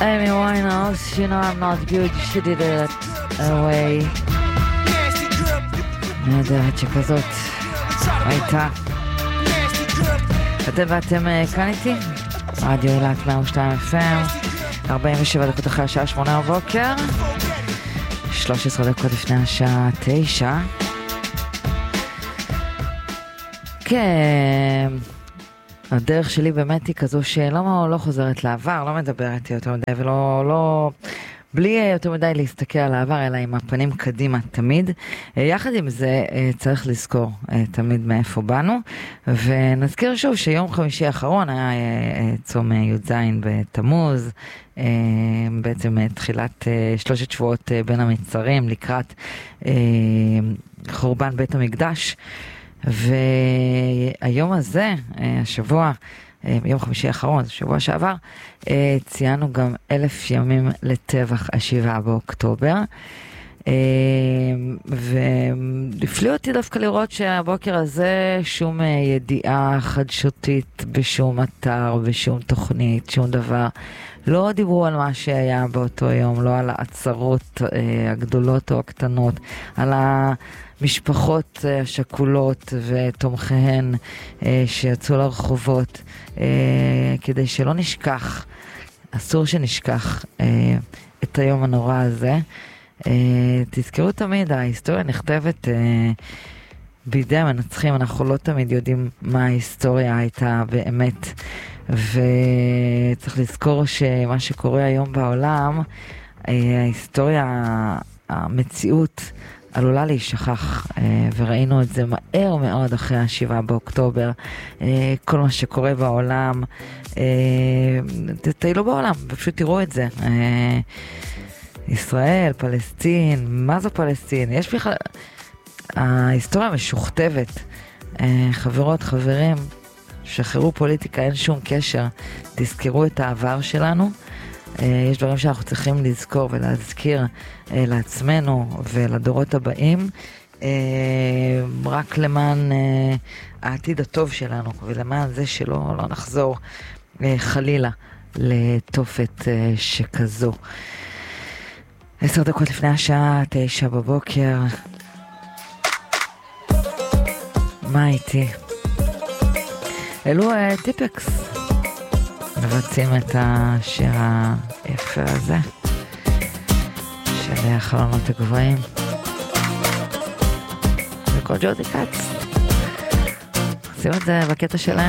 Amy Winehouse, you know I'm not good, she did it away. נהדרת שכזאת הייתה. ואתם כאן איתי, רדיו אילת 102 FM, 47 דקות אחרי השעה 8 בבוקר, 13 דקות לפני השעה 9. כן, הדרך שלי באמת היא כזו שלא חוזרת לעבר, לא מדברת יותר מדי ולא בלי יותר מדי להסתכל על העבר, אלא עם הפנים קדימה תמיד. יחד עם זה צריך לזכור תמיד מאיפה באנו, ונזכיר שוב שיום חמישי האחרון היה צום י"ז בתמוז, בעצם תחילת 3 שבועות בין המצרים לקראת חורבן בית המקדש. והיום הזה, השבוע, יום חמישי האחרון, שבוע שעבר, ציינו גם 1000 ימים לטבח 7 באוקטובר. והפליא אותי דווקא לראות שהבוקר הזה שום ידיעה חדשותית בשום אתר, בשום תוכנית, שום דבר. לא דיברו על מה שהיה באותו יום, לא על העצרות הגדולות או הקטנות, על המשפחות השכולות ותומכיהן שיצאו לרחובות, כדי שלא נשכח, אסור שנשכח את היום הנורא הזה. תזכרו תמיד, ההיסטוריה נכתבת בידי המנצחים, אנחנו לא תמיד יודעים מה ההיסטוריה הייתה באמת, וצריך לזכור שמה שקורה היום בעולם, ההיסטוריה, המציאות עלולה להישכח, וראינו את זה מהר מאוד אחרי 7 באוקטובר, כל מה שקורה בעולם, תטיילו בעולם, פשוט תראו את זה. ישראל, פלסטין, מה זו פלסטין? יש בכלל, ההיסטוריה משוכתבת. חברות, חברים, שחררו פוליטיקה, אין שום קשר. תזכרו את העבר שלנו. יש דברים שאנחנו צריכים לזכור ולהזכיר לעצמנו ולדורות הבאים, רק למען העתיד הטוב שלנו, ולמען זה שלא נחזור חלילה לתופת שכזו. 10 דקות לפני השעה 9 בבוקר. מה איתי? אלו טיפקס מבצעים את השיר היפה הזה של החלונות הגבוהים וכל ג'ודי קאץ עושים את זה בקטע שלהם.